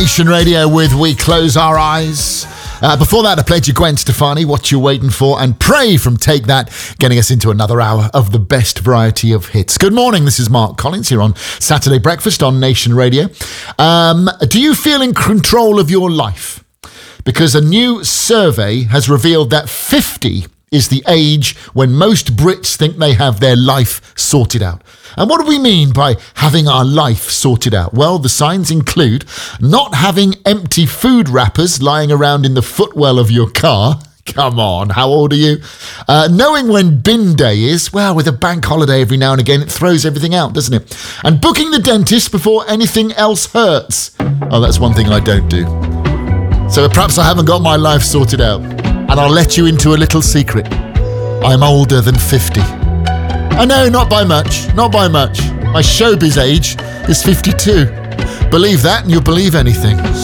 Nation Radio with We Close Our Eyes. Before that, I played you Gwen Stefani, What You Waiting For, and Pray from Take That, getting us into another hour of the best variety of hits. Good morning, this is Mark Collins here on Saturday Breakfast on Nation Radio. Do you feel in control of your life? Because a new survey has revealed that 50 is the age when most Brits think they have their life sorted out. And what do we mean by having our life sorted out? Well, the signs include not having empty food wrappers lying around in the footwell of your car. Come on, how old are you? Knowing when bin day is, well, with a bank holiday every now and again, it throws everything out, doesn't it? And booking the dentist before anything else hurts. Oh, that's one thing I don't do. So perhaps I haven't got my life sorted out. And I'll let you into a little secret. I'm older than 50. I know, not by much, not by much. My showbiz age is 52. Believe that and you'll believe anything.